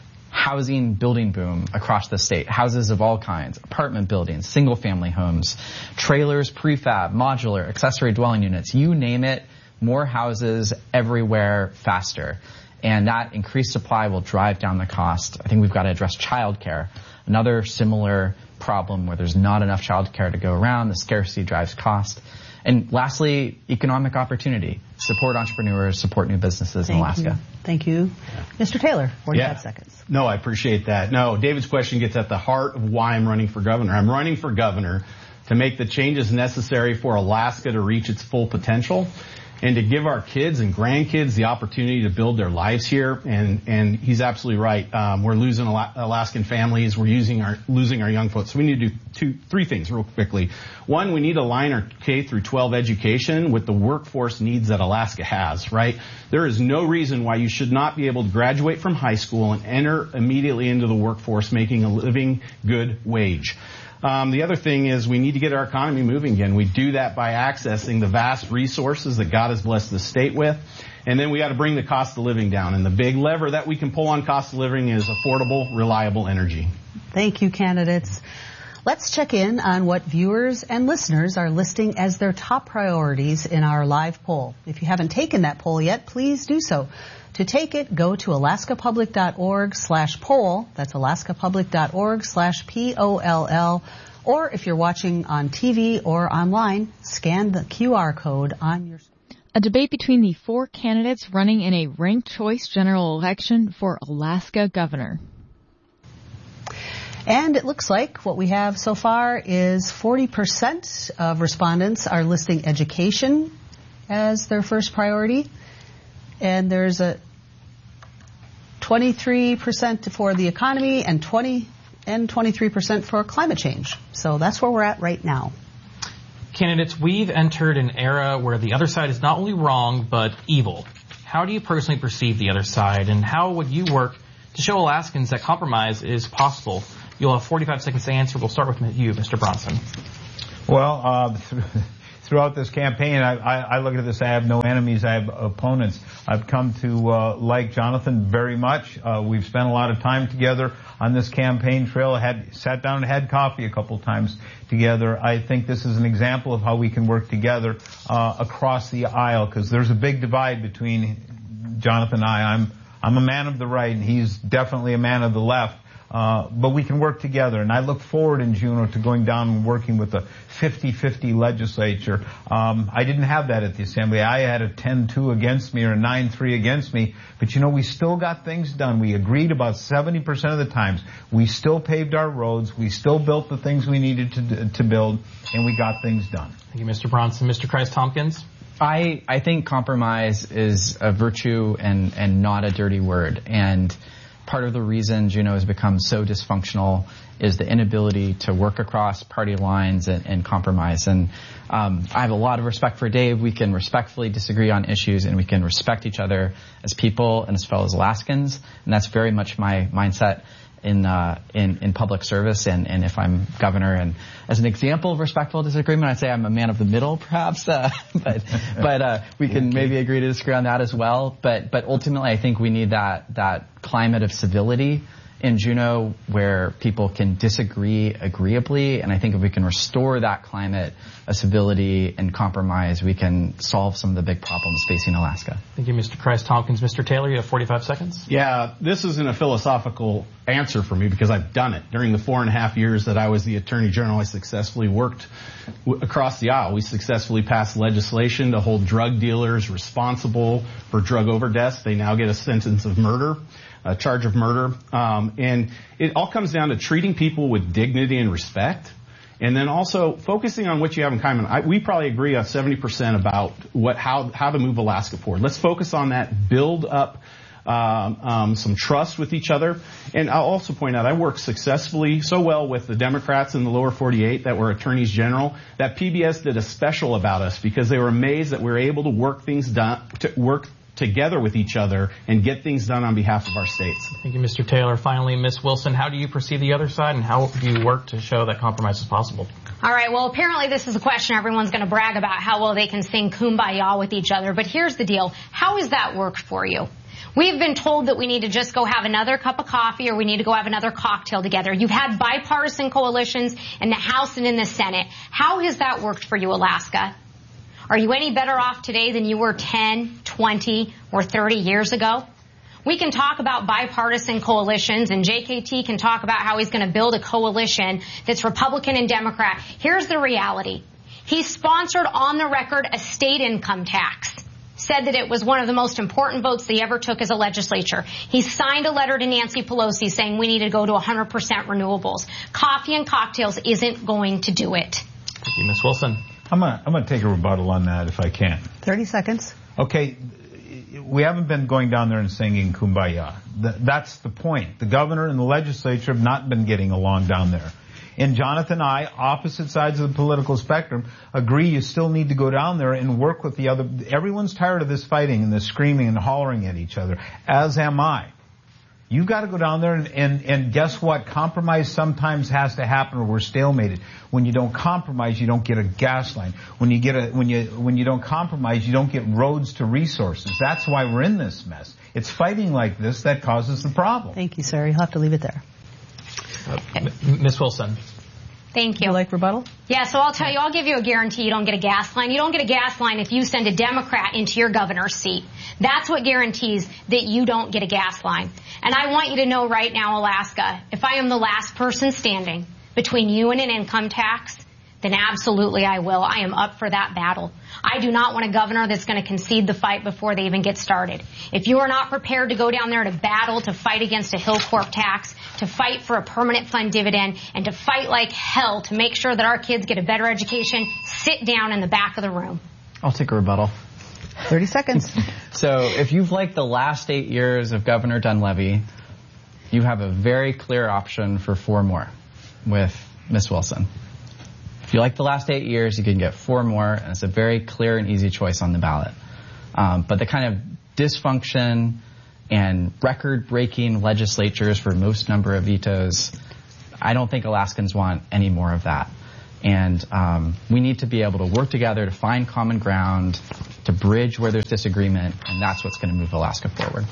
housing building boom across the state. Houses of all kinds, apartment buildings, single-family homes, trailers, prefab, modular, accessory dwelling units, you name it. More houses everywhere faster. And that increased supply will drive down the cost. I think we've got to address childcare. Another similar problem where there's not enough childcare to go around. The scarcity drives cost. And lastly, economic opportunity. Support entrepreneurs, support new businesses Thank in Alaska. You. Thank you. Yeah. Mister Taylor, forty-five yeah. seconds. No, I appreciate that. No, David's question gets at the heart of why I'm running for governor. I'm running for governor to make the changes necessary for Alaska to reach its full potential, and to give our kids and grandkids the opportunity to build their lives here. And, and he's absolutely right. Um, we're losing Alaskan families. We're using our, losing our young folks. So we need to do two, three things real quickly. One, we need to align our K through twelve education with the workforce needs that Alaska has, right? There is no reason why you should not be able to graduate from high school and enter immediately into the workforce making a living good wage. Um, the other thing is we need to get our economy moving again. We do that by accessing the vast resources that God has blessed the state with. And then we got to bring the cost of living down. And the big lever that we can pull on cost of living is affordable, reliable energy. Thank you, candidates. Let's check in on what viewers and listeners are listing as their top priorities in our live poll. If you haven't taken that poll yet, please do so. To take it, go to alaskapublic.org slash poll. That's alaskapublic.org slash P O L L. Or if you're watching on T V or online, scan the Q R code on your screen. A debate between the four candidates running in a ranked choice general election for Alaska governor. And it looks like what we have so far is forty percent of respondents are listing education as their first priority. And there's a twenty-three percent for the economy and twenty and twenty-three percent for climate change. So that's where we're at right now. Candidates, we've entered an era where the other side is not only wrong, but evil. How do you personally perceive the other side, and how would you work to show Alaskans that compromise is possible? You'll have forty-five seconds to answer. We'll start with you, Mister Bronson. Well, uh, throughout this campaign, I, I, I look at this, I have no enemies, I have opponents. I've come to uh, like Jonathan very much. Uh, we've spent a lot of time together on this campaign trail, had sat down and had coffee a couple times together. I think this is an example of how we can work together uh, across the aisle, because there's a big divide between Jonathan and I. I'm, I'm a man of the right, and he's definitely a man of the left. Uh, but we can work together, and I look forward in Juneau to going down and working with a fifty-fifty legislature. Um, I didn't have that at the Assembly. I had a ten two against me or a nine three against me, but you know, we still got things done. We agreed about seventy percent of the times. We still paved our roads. We still built the things we needed to, to build, and we got things done. Thank you, Mister Bronson. Mister Christ-Tompkins? I, I think compromise is a virtue and, and not a dirty word. And part of the reason Juneau has become so dysfunctional is the inability to work across party lines and, and compromise. And um, I have a lot of respect for Dave. We can respectfully disagree on issues, and we can respect each other as people and as fellow Alaskans. And that's very much my mindset in uh, in, in public service. And, and if I'm governor, and as an example of respectful disagreement, I'd say I'm a man of the middle, perhaps. Uh, but but uh, we can maybe agree to disagree on that as well. But but ultimately, I think we need that that climate of civility in Juneau where people can disagree agreeably. And I think if we can restore that climate of civility and compromise, we can solve some of the big problems facing Alaska. Thank you, Mister Christ-Tompkins. Mister Taylor, you have forty-five seconds. Yeah, this isn't a philosophical answer for me because I've done it. During the four and a half years that I was the Attorney General, I successfully worked w- across the aisle. We successfully passed legislation to hold drug dealers responsible for drug overdose. They now get a sentence of murder. A charge of murder. Um, and it all comes down to treating people with dignity and respect. And then also focusing on what you have in common. I, we probably agree on seventy percent about what, how, how to move Alaska forward. Let's focus on that, build up, um, um, some trust with each other. And I'll also point out, I worked successfully so well with the Democrats in the lower forty-eight that were attorneys general that P B S did a special about us because they were amazed that we were able to work things done, to work together with each other and get things done on behalf of our states. Thank you, Mister Taylor. Finally, Miz Wilson, how do you perceive the other side, and how do you work to show that compromise is possible? All right, well, apparently this is a question everyone's going to brag about, how well they can sing Kumbaya with each other. But here's the deal. How has that worked for you? We've been told that we need to just go have another cup of coffee or we need to go have another cocktail together. You've had bipartisan coalitions in the House and in the Senate. How has that worked for you, Alaska? Are you any better off today than you were ten, twenty, or thirty years ago? We can talk about bipartisan coalitions, and J K T can talk about how he's going to build a coalition that's Republican and Democrat. Here's the reality. He sponsored on the record a state income tax, said that it was one of the most important votes they ever took as a legislature. He signed a letter to Nancy Pelosi saying we need to go to one hundred percent renewables. Coffee and cocktails isn't going to do it. Thank you, Miz Wilson. I'm going I'm to take a rebuttal on that if I can. thirty seconds. Okay, we haven't been going down there and singing Kumbaya. Th- that's the point. The governor and the legislature have not been getting along down there. And Jonathan and I, opposite sides of the political spectrum, agree you still need to go down there and work with the other. Everyone's tired of this fighting and this screaming and hollering at each other, as am I. You've got to go down there and, and, and guess what? Compromise sometimes has to happen or we're stalemated. When you don't compromise, you don't get a gas line. When you get a, when you, when you don't compromise, you don't get roads to resources. That's why we're in this mess. It's fighting like this that causes the problem. Thank you, sir. You'll have to leave it there. Uh, Miz Wilson. Thank you. You like rebuttal? Yeah, so I'll tell you, I'll give you a guarantee you don't get a gas line. You don't get a gas line if you send a Democrat into your governor's seat. That's what guarantees that you don't get a gas line. And I want you to know right now, Alaska, if I am the last person standing, between you and an income tax, then absolutely I will. I am up for that battle. I do not want a governor that's going to concede the fight before they even get started. If you are not prepared to go down there to battle, to fight against a Hill Corp tax, to fight for a permanent fund dividend, and to fight like hell to make sure that our kids get a better education, sit down in the back of the room. I'll take a rebuttal. thirty seconds. So if you've liked the last eight years of Governor Dunleavy, you have a very clear option for four more with Miz Wilson. If you like the last eight years, you can get four more, and it's a very clear and easy choice on the ballot. Um, but the kind of dysfunction and record-breaking legislatures for most number of vetoes, I don't think Alaskans want any more of that. And um, we need to be able to work together to find common ground, to bridge where there's disagreement, and that's what's going to move Alaska forward.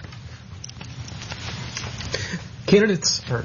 Candidates, or,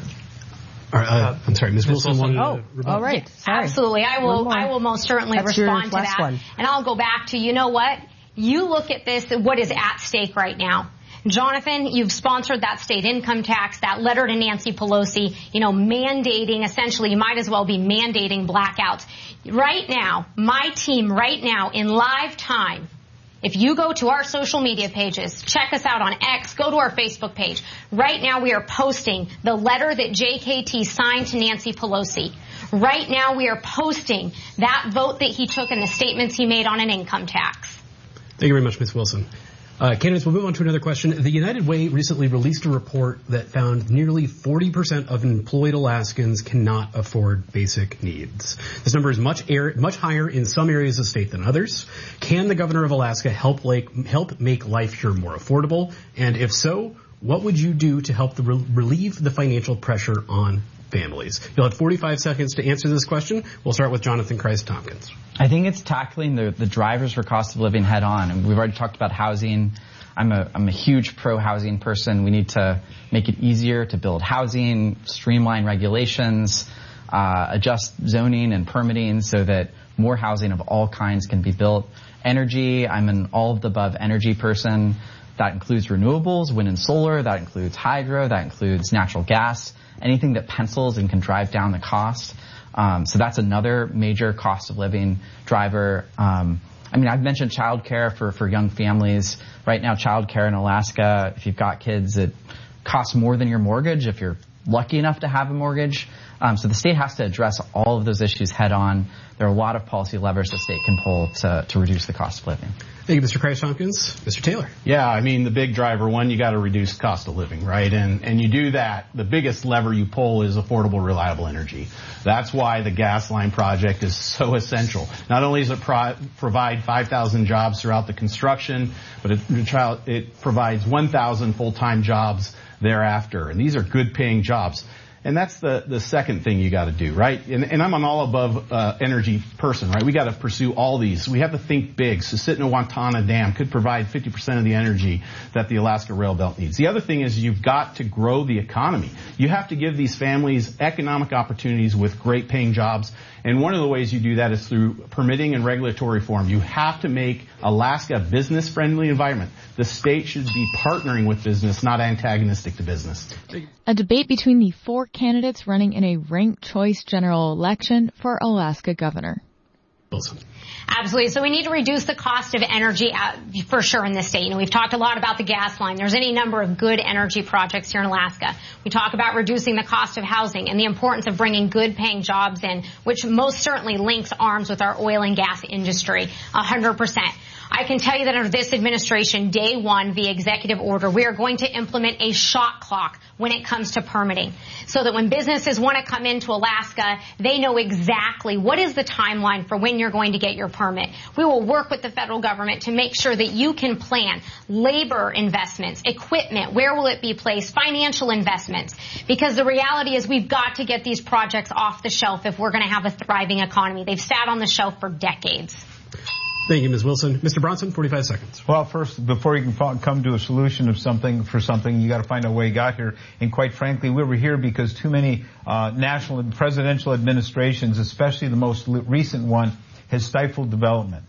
or uh, I'm sorry, Miz Wilson. Wilson. wanted Oh, to all right. Sorry. Absolutely. I will, I will most certainly That's your respond to last that. one. And I'll go back to, you know what? You look at this, what is at stake right now. Jonathan, you've sponsored that state income tax, that letter to Nancy Pelosi, you know, mandating, essentially, you might as well be mandating blackouts. Right now, my team right now in live time, if you go to our social media pages, check us out on X, go to our Facebook page. Right now we are posting the letter that J K T signed to Nancy Pelosi. Right now we are posting that vote that he took and the statements he made on an income tax. Thank you very much, Miz Wilson. Uh, candidates, we'll move on to another question. The United Way recently released a report that found nearly forty percent of employed Alaskans cannot afford basic needs. This number is much air, much higher in some areas of the state than others. Can the governor of Alaska help, like, help make life here more affordable? And if so, what would you do to help the re- relieve the financial pressure on families? You'll have forty-five seconds to answer this question. We'll start with Jonathan Christ-Tompkins. I think it's tackling the, the drivers for cost of living head on. And we've already talked about housing. I'm a, I'm a huge pro-housing person. We need to make it easier to build housing, streamline regulations, uh, adjust zoning and permitting so that more housing of all kinds can be built. Energy, I'm an all-of-the-above energy person. That includes renewables, wind and solar. That includes hydro. That includes natural gas. Anything that pencils and can drive down the cost. Um, so that's another major cost of living driver. Um, I mean, I've mentioned childcare for, for young families. Right now, childcare in Alaska, if you've got kids, it costs more than your mortgage if you're lucky enough to have a mortgage. Um, so the state has to address all of those issues head on. There are a lot of policy levers the state can pull to, to reduce the cost of living. Thank you, Mister Christ-Tompkins. Mister Taylor. Yeah, I mean, the big driver, one, you got to reduce cost of living, right? And and you do that, the biggest lever you pull is affordable, reliable energy. That's why the gas line project is so essential. Not only does it pro- provide five thousand jobs throughout the construction, but it, it provides one thousand full-time jobs thereafter. And these are good-paying jobs. And that's the, the second thing you got to do, right? And, and I'm an all-above uh, energy person, right? We got to pursue all these. We have to think big. Susitna-Wantana Dam could provide fifty percent of the energy that the Alaska Rail Belt needs. The other thing is you've got to grow the economy. You have to give these families economic opportunities with great-paying jobs. And one of the ways you do that is through permitting and regulatory reform. You have to make Alaska a business-friendly environment. The state should be partnering with business, not antagonistic to business. A debate between the four candidates running in a ranked choice general election for Alaska governor. Wilson. Absolutely. So we need to reduce the cost of energy uh, for sure in this state. You know, we've talked a lot about the gas line. There's any number of good energy projects here in Alaska. We talk about reducing the cost of housing and the importance of bringing good paying jobs in, which most certainly links arms with our oil and gas industry, one hundred percent. I can tell you that under this administration, day one, via executive order, we are going to implement a shot clock when it comes to permitting so that when businesses want to come into Alaska, they know exactly what is the timeline for when you're going to get your permit. We will work with the federal government to make sure that you can plan labor investments, equipment, where will it be placed, financial investments, because the reality is we've got to get these projects off the shelf if we're going to have a thriving economy. They've sat on the shelf for decades. Thank you, Miz Wilson. Mister Bronson, forty-five seconds. Well, first, before you can come to a solution of something for something, you got to find out where you got here. And quite frankly, we were here because too many uh, national and presidential administrations, especially the most recent one, has stifled development.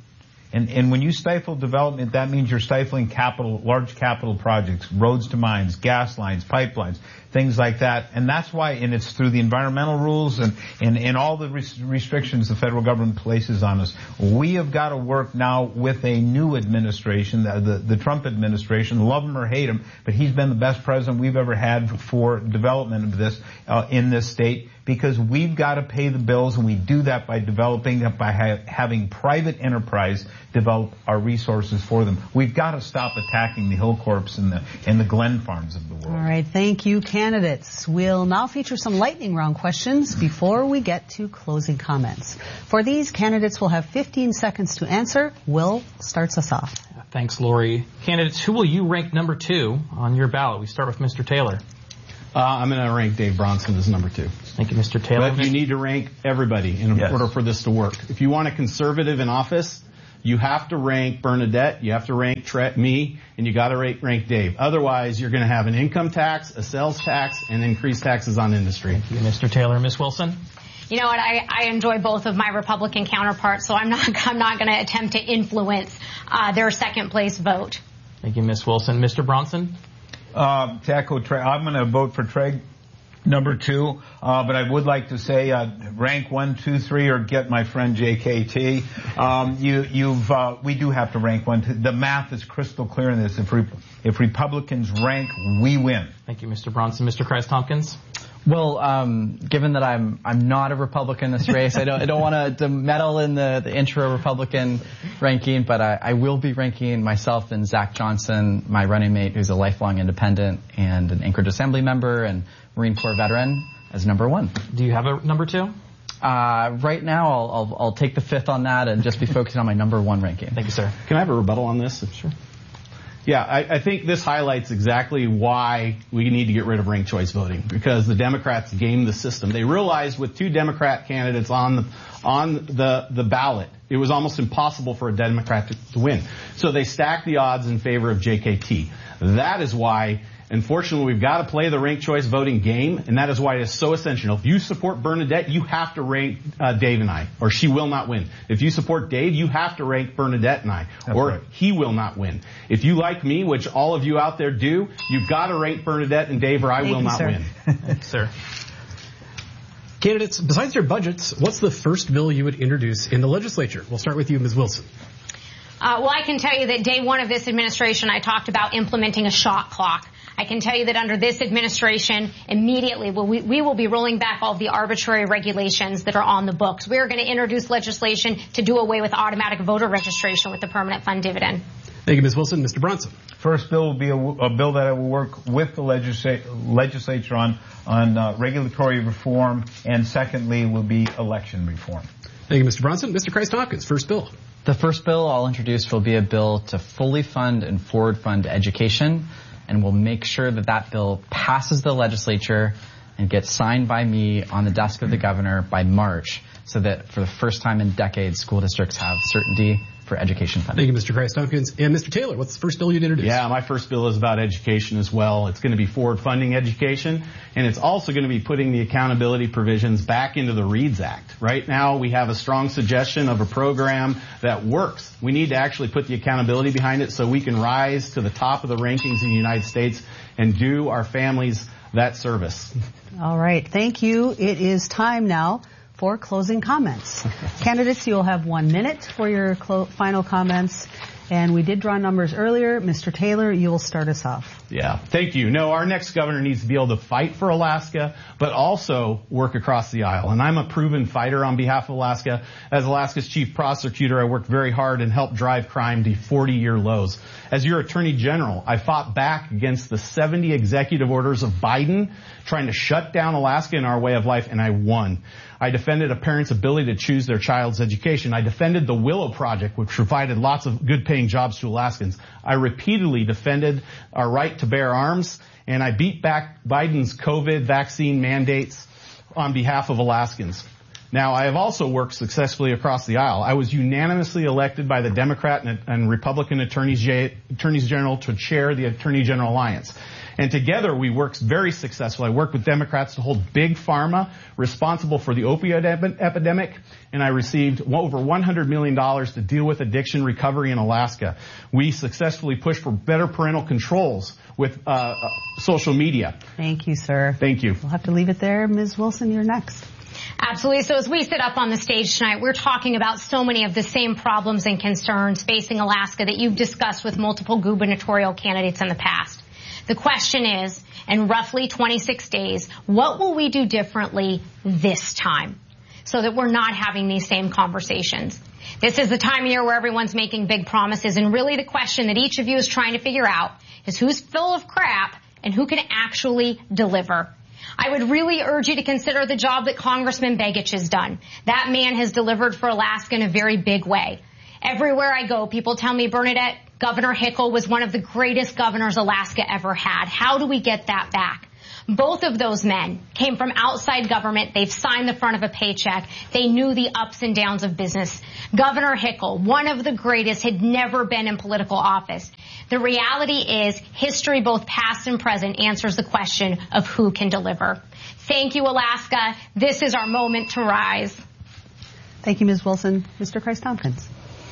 And, and when you stifle development, that means you're stifling capital, large capital projects, roads to mines, gas lines, pipelines, things like that. And that's why, and it's through the environmental rules and, and, and all the res- restrictions the federal government places on us. We have got to work now with a new administration, the, the, the Trump administration, love him or hate him, but he's been the best president we've ever had for development of this uh, in this state, because we've got to pay the bills, and we do that by developing, by ha- having private enterprise develop our resources for them. We've got to stop attacking the Hillcorps and the and the Glen Farms of the world. All right, thank you, candidates. We'll now feature some lightning round questions before we get to closing comments. For these, candidates will have fifteen seconds to answer. Will starts us off. Thanks, Lori. Candidates, who will you rank number two on your ballot? We start with Mister Taylor. Uh, I'm going to rank Dave Bronson as number two. Thank you, Mister Taylor. But you need to rank everybody in yes. order for this to work. If you want a conservative in office, you have to rank Bernadette, you have to rank Tre- me, and you got to rank, rank Dave. Otherwise, you're going to have an income tax, a sales tax, and increased taxes on industry. Thank you, Mister Taylor. Miz Wilson? You know what? I, I enjoy both of my Republican counterparts, so I'm not I'm not going to attempt to influence uh, their second place vote. Thank you, Miz Wilson. Mister Bronson? Uh, to echo Trey, I'm going to vote for Trey number two, uh, but I would like to say uh, rank one, two, three, or get my friend J K T. Um, you, you've, uh, we do have to rank one. Two. The math is crystal clear in this. If re- if Republicans rank, we win. Thank you, Mister Bronson. Mister Christ-Tompkins? Well, um, given that I'm I'm not a Republican in this race, I don't I don't want to meddle in the, the intra-Republican ranking, but I, I will be ranking myself and Zach Johnson, my running mate, who's a lifelong independent and an Anchorage Assembly member and Marine Corps veteran, as number one. Do you have a number two? Uh, right now, I'll, I'll I'll take the fifth on that and just be focusing on my number one ranking. Thank you, sir. Can I have a rebuttal on this? Sure. Yeah, I, I think this highlights exactly why we need to get rid of ranked choice voting, because the Democrats gamed the system. They realized with two Democrat candidates on the on the the ballot, it was almost impossible for a Democrat to, to win. So they stacked the odds in favor of J K T. That is why, unfortunately, we've got to play the ranked choice voting game, and that is why it is so essential. If you support Bernadette, you have to rank uh, Dave and I, or she will not win. If you support Dave, you have to rank Bernadette and I, That's or right. he will not win. If you like me, which all of you out there do, you've got to rank Bernadette and Dave, or I Thank will you, not sir. win. Thank you, sir. Candidates, besides your budgets, what's the first bill you would introduce in the legislature? We'll start with you, Miz Wilson. Uh, well, I can tell you that day one of this administration, I talked about implementing a shot clock. I can tell you that under this administration, immediately well, we, we will be rolling back all of the arbitrary regulations that are on the books. We are going to introduce legislation to do away with automatic voter registration with the permanent fund dividend. Thank you, Miz Wilson. Mister Bronson. First bill will be a, a bill that I will work with the legisla- legislature on, on uh, regulatory reform, and secondly will be election reform. Thank you, Mister Bronson. Mister Christ-Tompkins, first bill. The first bill I'll introduce will be a bill to fully fund and forward fund education, and we'll make sure that that bill passes the legislature and gets signed by me on the desk of the governor by March, so that for the first time in decades, school districts have certainty for education funding. Thank you, Mister Christ-Tompkins. And Mister Taylor, what's the first bill you'd introduce? Yeah, my first bill is about education as well. It's going to be forward funding education, and it's also going to be putting the accountability provisions back into the READS Act. Right now, we have a strong suggestion of a program that works. We need to actually put the accountability behind it so we can rise to the top of the rankings in the United States and do our families that service. All right. Thank you. It is time now for closing comments. Candidates, you'll have one minute for your clo- final comments. And we did draw numbers earlier. Mister Taylor, you will start us off. Yeah, thank you. No, our next governor needs to be able to fight for Alaska, but also work across the aisle. And I'm a proven fighter on behalf of Alaska. As Alaska's chief prosecutor, I worked very hard and helped drive crime to forty-year lows. As your attorney general, I fought back against the seventy executive orders of Biden trying to shut down Alaska and our way of life, and I won. I defended a parent's ability to choose their child's education. I defended the Willow Project, which provided lots of good-paying jobs to Alaskans. I repeatedly defended our right to bear arms, and I beat back Biden's COVID vaccine mandates on behalf of Alaskans. Now, I have also worked successfully across the aisle. I was unanimously elected by the Democrat and, and Republican attorneys, attorneys general to chair the Attorney General Alliance. And together we worked very successfully. I worked with Democrats to hold Big Pharma responsible for the opioid ep- epidemic, and I received over one hundred million dollars to deal with addiction recovery in Alaska. We successfully pushed for better parental controls with uh, uh, social media. Thank you, sir. Thank you. We'll have to leave it there. Miz Wilson, you're next. Absolutely. So as we sit up on the stage tonight, we're talking about so many of the same problems and concerns facing Alaska that you've discussed with multiple gubernatorial candidates in the past. The question is, in roughly twenty-six days, what will we do differently this time so that we're not having these same conversations? This is the time of year where everyone's making big promises, and really the question that each of you is trying to figure out is who's full of crap and who can actually deliver. I would really urge you to consider the job that Congressman Begich has done. That man has delivered for Alaska in a very big way. Everywhere I go, people tell me, Bernadette, Governor Hickel was one of the greatest governors Alaska ever had. How do we get that back? Both of those men came from outside government. They've signed the front of a paycheck. They knew the ups and downs of business. Governor Hickel, one of the greatest, had never been in political office. The reality is history, both past and present, answers the question of who can deliver. Thank you, Alaska. This is our moment to rise. Thank you, Miz Wilson. Mister Christ-Tompkins.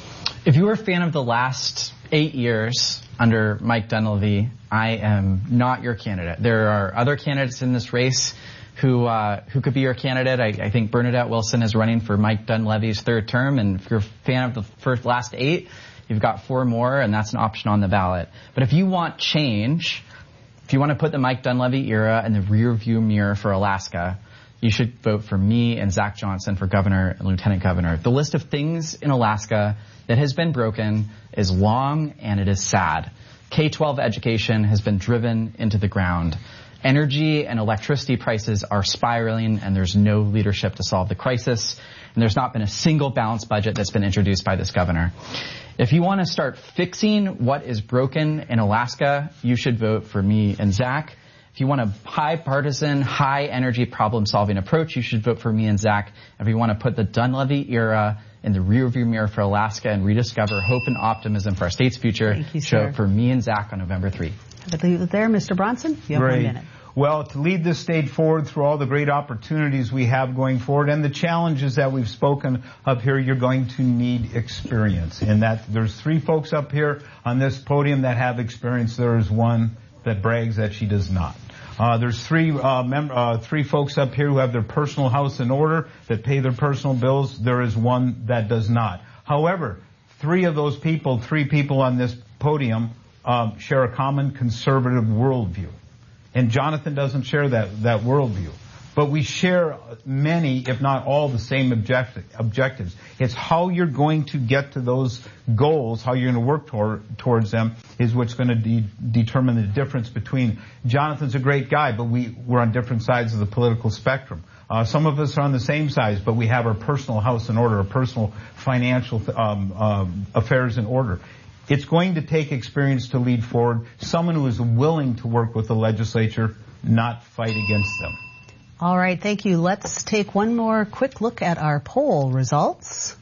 If you were a fan of the last eight years under Mike Dunleavy, I am not your candidate. There are other candidates in this race who uh, who could be your candidate. I, I think Bernadette Wilson is running for Mike Dunleavy's third term, and if you're a fan of the first last eight, you've got four more, and that's an option on the ballot. But if you want change, if you want to put the Mike Dunleavy era in the rearview mirror for Alaska, you should vote for me and Zach Johnson for governor and lieutenant governor. The list of things in Alaska that has been broken is long and it is sad. K twelve education has been driven into the ground. Energy and electricity prices are spiraling, and there's no leadership to solve the crisis. And there's not been a single balanced budget that's been introduced by this governor. If you want to start fixing what is broken in Alaska, you should vote for me and Zach. If you want a high-partisan, high-energy problem-solving approach, you should vote for me and Zach. If you want to put the Dunleavy era in the rearview mirror for Alaska and rediscover hope and optimism for our state's future, you, show for me and Zach on November third. I'll leave it there. Mister Bronson, you have Great. one minute. Well, to lead this state forward through all the great opportunities we have going forward and the challenges that we've spoken of here, you're going to need experience. And that there's three folks up here on this podium that have experience. There is one that brags that she does not. Uh, there's three uh, mem- uh, three folks up here who have their personal house in order, that pay their personal bills. There is one that does not. However, three of those people, three people on this podium, um, share a common conservative worldview. And Jonathan doesn't share that, that worldview. But we share many, if not all, the same objecti- objectives. It's how you're going to get to those goals, how you're going to work tor- towards them, is what's going to de- determine the difference between Jonathan's a great guy, but we, we're on different sides of the political spectrum. Uh, some of us are on the same sides, but we have our personal house in order, our personal financial um, um, affairs in order. It's going to take experience to lead forward, someone who is willing to work with the legislature, not fight against them. All right, thank you. Let's take one more quick look at our poll results.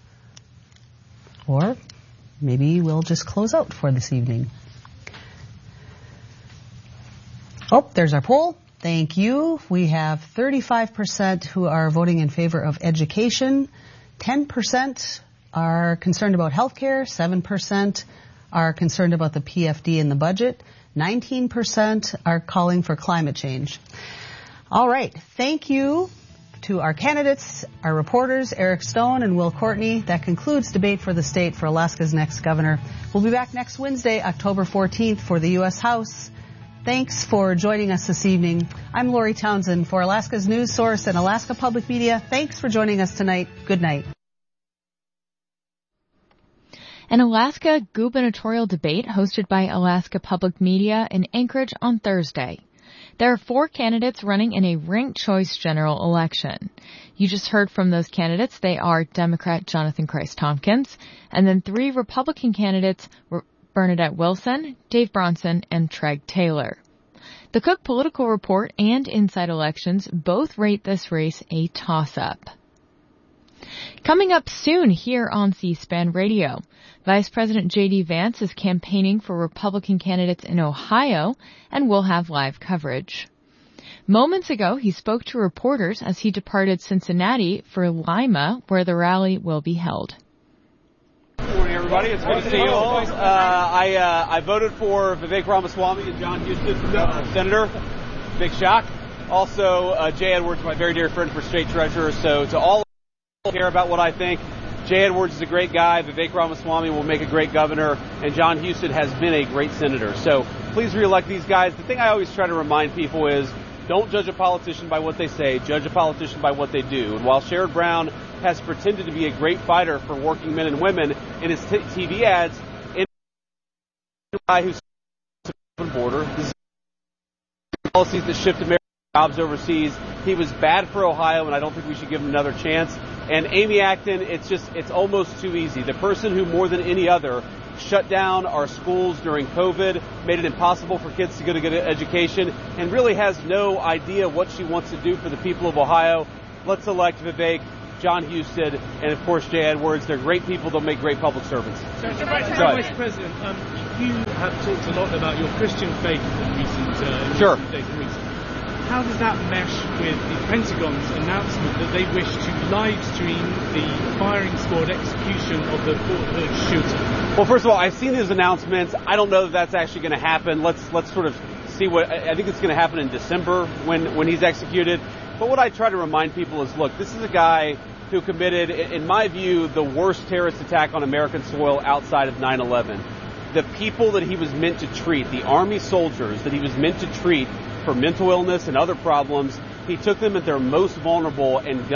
Or maybe we'll just close out for this evening. Oh, there's our poll. Thank you. We have thirty-five percent who are voting in favor of education, ten percent are concerned about health care, seven percent are concerned about the P F D and the budget, nineteen percent are calling for climate change. All right. Thank you to our candidates, our reporters, Eric Stone and Will Courtney. That concludes debate for the state for Alaska's next governor. We'll be back next Wednesday, October fourteenth, for the U S House. Thanks for joining us this evening. I'm Lori Townsend for Alaska's News Source and Alaska Public Media. Thanks for joining us tonight. Good night. An Alaska gubernatorial debate hosted by Alaska Public Media in Anchorage on Thursday. There are four candidates running in a ranked choice general election. You just heard from those candidates. They are Democrat Jonathan Christ-Tompkins, and then three Republican candidates were Bernadette Wilson, Dave Bronson, and Treg Taylor. The Cook Political Report and Inside Elections both rate this race a toss-up. Coming up soon here on C-SPAN Radio, Vice President J D. Vance is campaigning for Republican candidates in Ohio, and we'll have live coverage. Moments ago, he spoke to reporters as he departed Cincinnati for Lima, where the rally will be held. Good morning, everybody. It's good to see you all. Uh, I uh, I voted for Vivek Ramaswamy and John Husted, uh, Senator. Big shock. Also, uh, Jay Edwards, my very dear friend, for state treasurer. So to all who care about what I think, Jay Edwards is a great guy. Vivek Ramaswamy will make a great governor, and John Husted has been a great senator. So please reelect these guys. The thing I always try to remind people is, don't judge a politician by what they say, judge a politician by what they do. And while Sherrod Brown has pretended to be a great fighter for working men and women in his t- T V ads, in a guy who's open border, this is policies that shift American jobs overseas. He was bad for Ohio, and I don't think we should give him another chance. And Amy Acton, it's just, it's almost too easy. The person who more than any other shut down our schools during COVID, made it impossible for kids to get a good education, and really has no idea what she wants to do for the people of Ohio. Let's elect Vivek, John Husted, and of course Jay Edwards. They're great people. They'll make great public servants. So, Vice President, um, you have talked a lot about your Christian faith in recent, uh, in sure. recent days and weeks. How does that mesh with the Pentagon's announcement that they wish to live stream the firing squad execution of the Fort Hood shooter? Well, first of all, I've seen these announcements. I don't know that that's actually going to happen. Let's let's sort of see what I think it's going to happen in December when when he's executed. But what I try to remind people is, look, this is a guy who committed, in my view, the worst terrorist attack on American soil outside of nine eleven. The people that he was meant to treat, the Army soldiers that he was meant to treat for mental illness and other problems, he took them at their most vulnerable and